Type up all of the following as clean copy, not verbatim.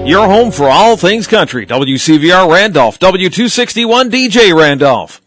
Your home for all things country. WCVR Randolph, W261 DJ Randolph.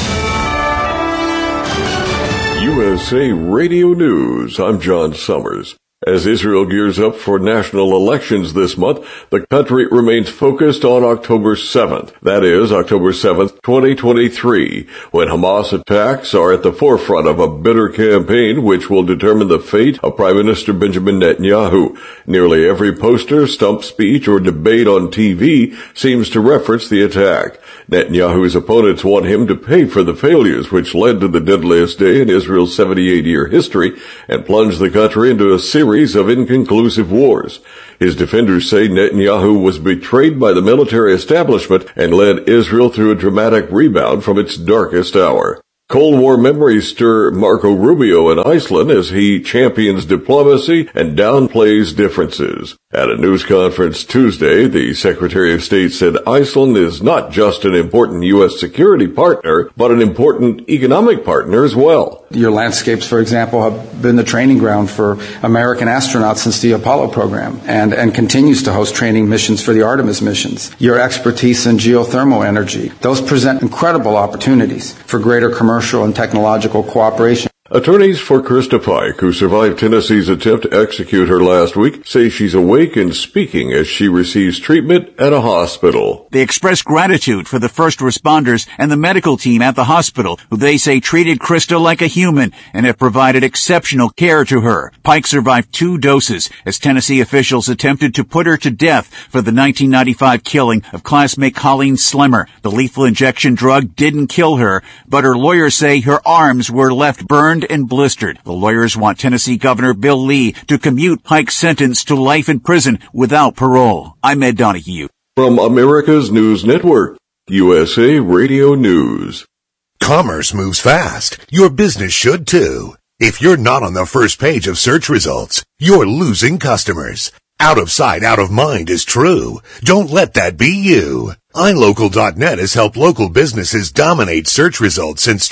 USA Radio News. I'm John Summers. As Israel gears up for national elections this month, the country remains focused on October 7th. That is, October 7th, 2023, when Hamas attacks are at the forefront of a bitter campaign which will determine the fate of Prime Minister Benjamin Netanyahu. Nearly every poster, stump speech, or debate on TV seems to reference the attack. Netanyahu's opponents want him to pay for the failures which led to the deadliest day in Israel's 78-year history and plunged the country into a series of inconclusive wars. His defenders say Netanyahu was betrayed by the military establishment and led Israel through a dramatic rebound from its darkest hour. Cold War memories stir Marco Rubio in Iceland as he champions diplomacy and downplays differences. At a news conference Tuesday, the Secretary of State said Iceland is not just an important U.S. security partner, but an important economic partner as well. Your landscapes, for example, have been the training ground for American astronauts since the Apollo program and continues to host training missions for the Artemis missions. Your expertise in geothermal energy, those present incredible opportunities for greater commercial and technological cooperation. Attorneys for Krista Pike, who survived Tennessee's attempt to execute her last week, say she's awake and speaking as she receives treatment at a hospital. They express gratitude for the first responders and the medical team at the hospital, who they say treated Krista like a human and have provided exceptional care to her. Pike survived 2 doses as Tennessee officials attempted to put her to death for the 1995 killing of classmate Colleen Slimmer. The lethal injection drug didn't kill her, but her lawyers say her arms were left burned and blistered. The lawyers want Tennessee Governor Bill Lee to commute Pike's sentence to life in prison without parole. I'm Ed Donahue. From America's News Network, USA Radio News. Commerce moves fast. Your business should too. If you're not on the first page of search results, you're losing customers. Out of sight, out of mind is true. Don't let that be you. iLocal.net has helped local businesses dominate search results since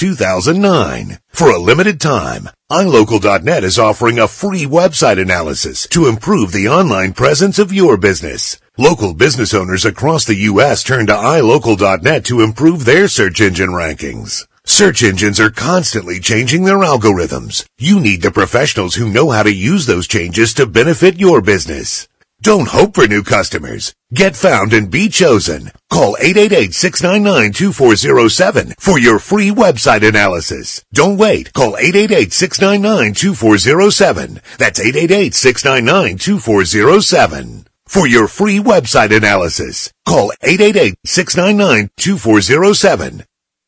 2009. For a limited time, iLocal.net is offering a free website analysis to improve the online presence of your business. Local business owners across the U.S. turn to iLocal.net to improve their search engine rankings. Search engines are constantly changing their algorithms. You need the professionals who know how to use those changes to benefit your business. Don't hope for new customers. Get found and be chosen. Call 888-699-2407 for your free website analysis. Don't wait. Call 888-699-2407. That's 888-699-2407. For your free website analysis, call 888-699-2407.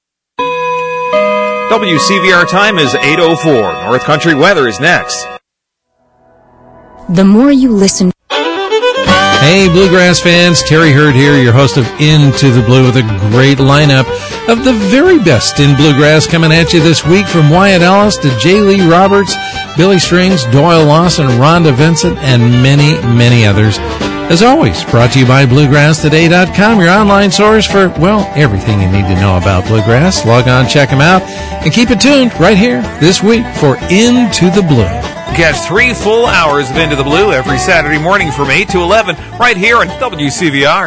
WCVR time is 8:04. North Country weather is next. The more you listen. Hey, Bluegrass fans, Terry Hurd here, your host of Into the Blue, with a great lineup of the very best in Bluegrass coming at you this week, from Wyatt Ellis to J. Lee Roberts, Billy Strings, Doyle Lawson, Rhonda Vincent, and many, many others. As always, brought to you by BluegrassToday.com, your online source for, well, everything you need to know about Bluegrass. Log on, check them out, and keep it tuned right here this week for Into the Blue. Catch 3 full hours of Into the Blue every Saturday morning from 8 to 11 right here on WCVR.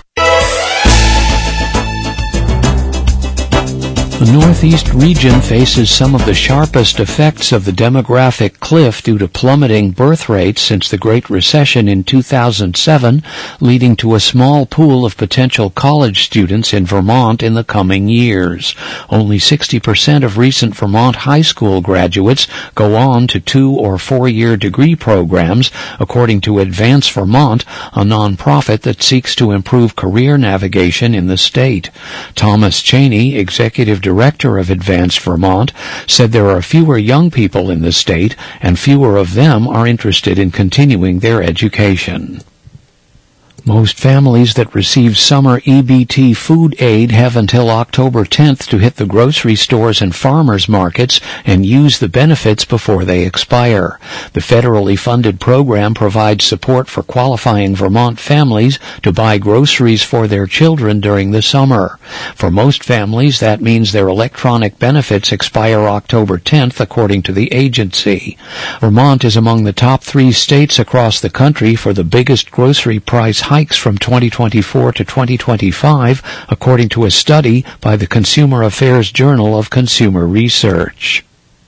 The Northeast region faces some of the sharpest effects of the demographic cliff due to plummeting birth rates since the Great Recession in 2007, leading to a small pool of potential college students in Vermont in the coming years. Only 60% of recent Vermont high school graduates go on to 2- or 4-year degree programs, according to Advance Vermont, a nonprofit that seeks to improve career navigation in the state. Thomas Cheney, executive director of Advance Vermont, said there are fewer young people in the state and fewer of them are interested in continuing their education. Most families that receive summer EBT food aid have until October 10th to hit the grocery stores and farmers markets and use the benefits before they expire. The federally funded program provides support for qualifying Vermont families to buy groceries for their children during the summer. For most families, that means their electronic benefits expire October 10th, according to the agency. Vermont is among the top 3 states across the country for the biggest grocery price hikes from 2024 to 2025, according to a study by the Consumer Affairs Journal of Consumer Research.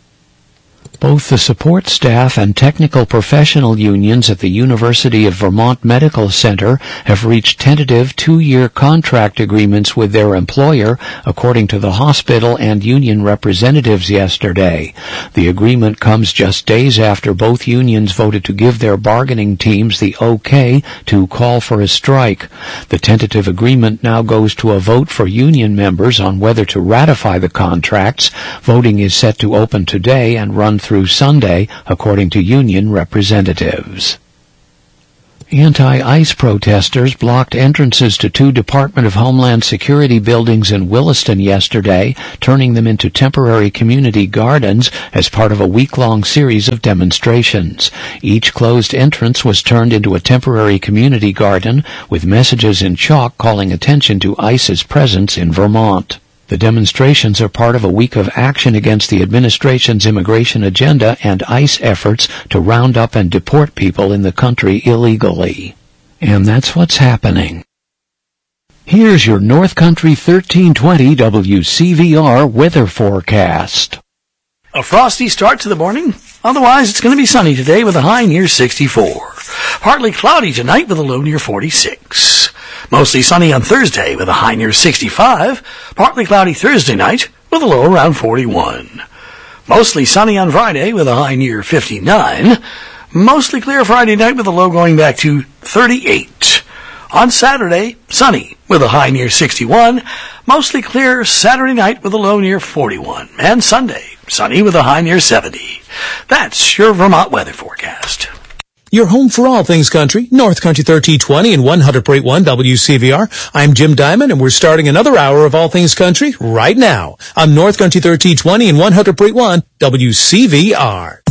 Both the support staff and technical professional unions at the University of Vermont Medical Center have reached tentative 2-year contract agreements with their employer, according to the hospital and union representatives yesterday. The agreement comes just days after both unions voted to give their bargaining teams the okay to call for a strike. The tentative agreement now goes to a vote for union members on whether to ratify the contracts. Voting is set to open today and run through Sunday, according to union representatives. Anti-ICE protesters blocked entrances to 2 Department of Homeland Security buildings in Williston yesterday, turning them into temporary community gardens as part of a week-long series of demonstrations. Each closed entrance was turned into a temporary community garden, with messages in chalk calling attention to ICE's presence in Vermont. The demonstrations are part of a week of action against the administration's immigration agenda and ICE efforts to round up and deport people in the country illegally. And that's what's happening. Here's your North Country 1320 WCVR weather forecast. A frosty start to the morning. Otherwise, it's going to be sunny today with a high near 64. Partly cloudy tonight with a low near 46. Mostly sunny on Thursday with a high near 65. Partly cloudy Thursday night with a low around 41. Mostly sunny on Friday with a high near 59. Mostly clear Friday night with a low going back to 38. On Saturday, sunny with a high near 61. Mostly clear Saturday night with a low near 41. And Sunday, sunny with a high near 70. That's your Vermont weather forecast. Your home for all things country, North Country 1320 and 100.1 WCVR. I'm Jim Diamond, and we're starting another hour of all things country right now on North Country 1320 and 100.1 WCVR.